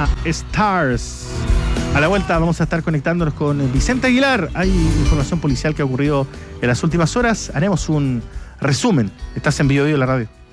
llama Stars. A la vuelta vamos a estar conectándonos con Vicente Aguilar. Hay información policial que ha ocurrido en las últimas horas. Haremos un resumen. Estás en Bio Bio, la radio.